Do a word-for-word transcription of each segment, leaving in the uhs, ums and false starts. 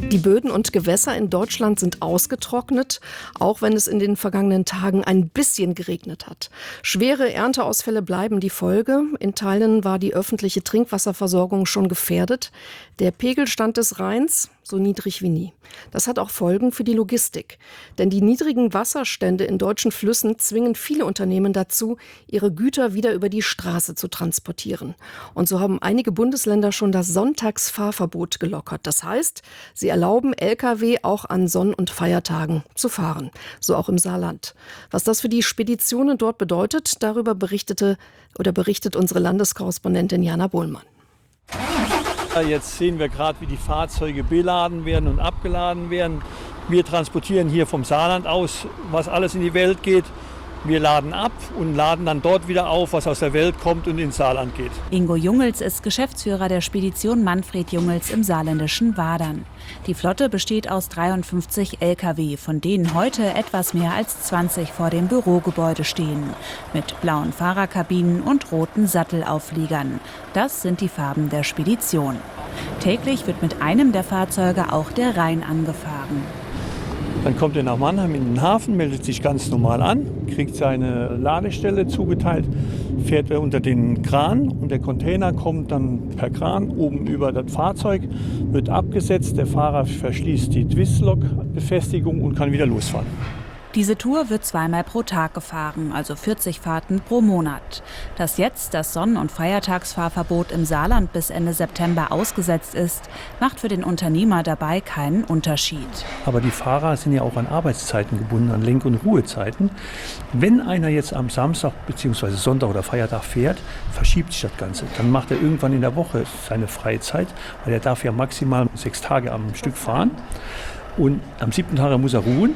Die Böden und Gewässer in Deutschland sind ausgetrocknet, auch wenn es in den vergangenen Tagen ein bisschen geregnet hat. Schwere Ernteausfälle bleiben die Folge. In Teilen war die öffentliche Trinkwasserversorgung schon gefährdet. Der Pegelstand des Rheins so niedrig wie nie. Das hat auch Folgen für die Logistik. Denn die niedrigen Wasserstände in deutschen Flüssen zwingen viele Unternehmen dazu, ihre Güter wieder über die Straße zu transportieren. Und so haben einige Bundesländer schon das Sonntagsfahrverbot gelockert. Das heißt, sie erlauben L K W auch an Sonn- und Feiertagen zu fahren. So auch im Saarland. Was das für die Speditionen dort bedeutet, darüber berichtete oder berichtet unsere Landeskorrespondentin Jana Bohlmann. Jetzt sehen wir gerade, wie die Fahrzeuge beladen werden und abgeladen werden. Wir transportieren hier vom Saarland aus, was alles in die Welt geht. Wir laden ab und laden dann dort wieder auf, was aus der Welt kommt und ins Saarland geht. Ingo Jungels ist Geschäftsführer der Spedition Manfred Jungels im saarländischen Wadern. Die Flotte besteht aus dreiundfünfzig L K W, von denen heute etwas mehr als zwanzig vor dem Bürogebäude stehen. Mit blauen Fahrerkabinen und roten Sattelaufliegern. Das sind die Farben der Spedition. Täglich wird mit einem der Fahrzeuge auch der Rhein angefahren. Dann kommt er nach Mannheim in den Hafen, meldet sich ganz normal an, kriegt seine Ladestelle zugeteilt, fährt er unter den Kran und der Container kommt dann per Kran oben über das Fahrzeug, wird abgesetzt, der Fahrer verschließt die Twistlock-Befestigung und kann wieder losfahren. Diese Tour wird zweimal pro Tag gefahren, also vierzig Fahrten pro Monat. Dass jetzt das Sonn- und Feiertagsfahrverbot im Saarland bis Ende September ausgesetzt ist, macht für den Unternehmer dabei keinen Unterschied. Aber die Fahrer sind ja auch an Arbeitszeiten gebunden, an Lenk- und Ruhezeiten. Wenn einer jetzt am Samstag bzw. Sonntag oder Feiertag fährt, verschiebt sich das Ganze. Dann macht er irgendwann in der Woche seine Freizeit, weil er darf ja maximal sechs Tage am Stück fahren. Und am siebten Tag muss er ruhen.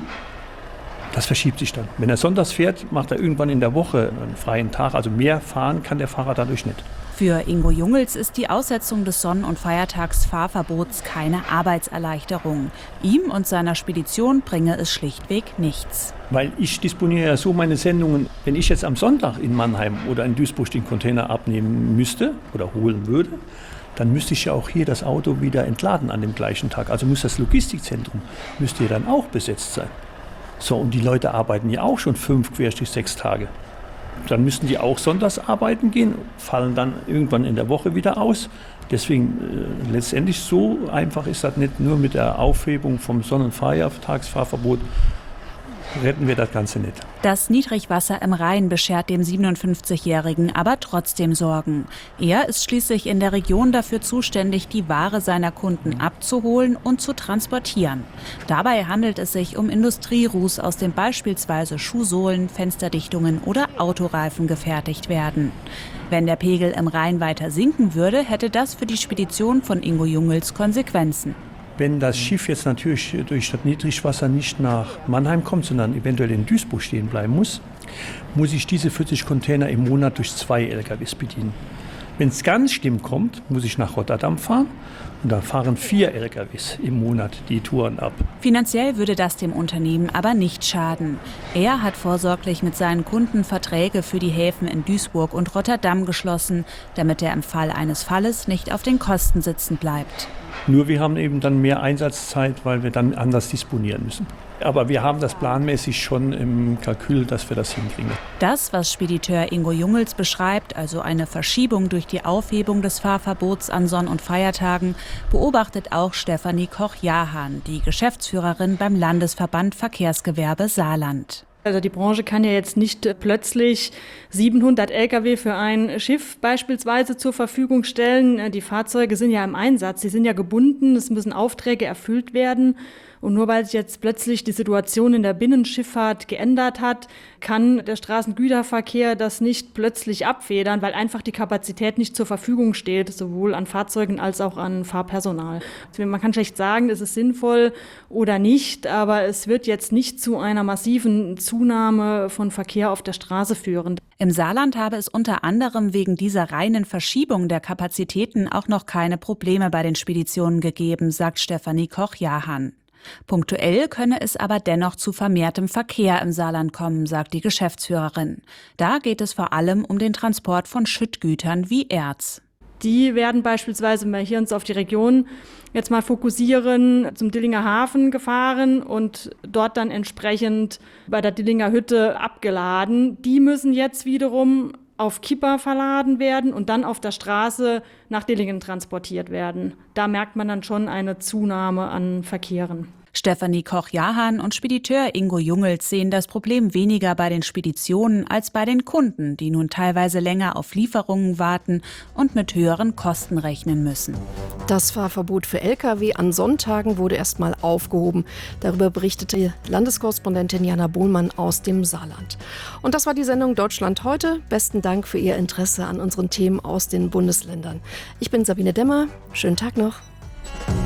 Das verschiebt sich dann. Wenn er sonntags fährt, macht er irgendwann in der Woche einen freien Tag. Also mehr fahren kann der Fahrer dadurch nicht. Für Ingo Jungels ist die Aussetzung des Sonn- und Feiertagsfahrverbots keine Arbeitserleichterung. Ihm und seiner Spedition bringe es schlichtweg nichts. Weil ich disponiere ja so meine Sendungen, wenn ich jetzt am Sonntag in Mannheim oder in Duisburg den Container abnehmen müsste oder holen würde, dann müsste ich ja auch hier das Auto wieder entladen an dem gleichen Tag. Also muss das Logistikzentrum müsste ja dann auch besetzt sein. So, und die Leute arbeiten ja auch schon fünf, querstrich sechs Tage. Dann müssen die auch sonntags arbeiten gehen, fallen dann irgendwann in der Woche wieder aus. Deswegen äh, letztendlich so einfach ist das nicht, nur mit der Aufhebung vom Sonn- und Feiertagsfahrverbot retten wir das Ganze nicht. Das Niedrigwasser im Rhein beschert dem siebenundfünfzigjährigen aber trotzdem Sorgen. Er ist schließlich in der Region dafür zuständig, die Ware seiner Kunden abzuholen und zu transportieren. Dabei handelt es sich um Industrieruß, aus dem beispielsweise Schuhsohlen, Fensterdichtungen oder Autoreifen gefertigt werden. Wenn der Pegel im Rhein weiter sinken würde, hätte das für die Spedition von Ingo Jungels Konsequenzen. Wenn das Schiff jetzt natürlich durch das Niedrigwasser nicht nach Mannheim kommt, sondern eventuell in Duisburg stehen bleiben muss, muss ich diese vierzig Container im Monat durch zwei L K Ws bedienen. Wenn es ganz schlimm kommt, muss ich nach Rotterdam fahren und da fahren vier L K Ws im Monat die Touren ab. Finanziell würde das dem Unternehmen aber nicht schaden. Er hat vorsorglich mit seinen Kunden Verträge für die Häfen in Duisburg und Rotterdam geschlossen, damit er im Fall eines Falles nicht auf den Kosten sitzen bleibt. Nur wir haben eben dann mehr Einsatzzeit, weil wir dann anders disponieren müssen. Aber wir haben das planmäßig schon im Kalkül, dass wir das hinkriegen. Das, was Spediteur Ingo Jungels beschreibt, also eine Verschiebung durch die Aufhebung des Fahrverbots an Sonn- und Feiertagen, beobachtet auch Stefanie Koch-Jahan, die Geschäftsführerin beim Landesverband Verkehrsgewerbe Saarland. Also die Branche kann ja jetzt nicht plötzlich siebenhundert L K W für ein Schiff beispielsweise zur Verfügung stellen. Die Fahrzeuge sind ja im Einsatz, sie sind ja gebunden, es müssen Aufträge erfüllt werden. Und nur weil sich jetzt plötzlich die Situation in der Binnenschifffahrt geändert hat, kann der Straßengüterverkehr das nicht plötzlich abfedern, weil einfach die Kapazität nicht zur Verfügung steht, sowohl an Fahrzeugen als auch an Fahrpersonal. Also man kann schlecht sagen, ist es sinnvoll oder nicht, aber es wird jetzt nicht zu einer massiven Zunahme von Verkehr auf der Straße führen. Im Saarland habe es unter anderem wegen dieser reinen Verschiebung der Kapazitäten auch noch keine Probleme bei den Speditionen gegeben, sagt Stefanie Koch-Jahan. Punktuell könne es aber dennoch zu vermehrtem Verkehr im Saarland kommen, sagt die Geschäftsführerin. Da geht es vor allem um den Transport von Schüttgütern wie Erz. Die werden beispielsweise, wenn wir hier uns auf die Region jetzt mal fokussieren, zum Dillinger Hafen gefahren und dort dann entsprechend bei der Dillinger Hütte abgeladen. Die müssen jetzt wiederum auf Kipper verladen werden und dann auf der Straße nach Dillingen transportiert werden. Da merkt man dann schon eine Zunahme an Verkehren. Stefanie Koch-Jahan und Spediteur Ingo Jungels sehen das Problem weniger bei den Speditionen als bei den Kunden, die nun teilweise länger auf Lieferungen warten und mit höheren Kosten rechnen müssen. Das Fahrverbot für L K W an Sonntagen wurde erstmal aufgehoben. Darüber berichtete Landeskorrespondentin Jana Bohlmann aus dem Saarland. Und das war die Sendung Deutschland heute. Besten Dank für Ihr Interesse an unseren Themen aus den Bundesländern. Ich bin Sabine Demmer. Schönen Tag noch.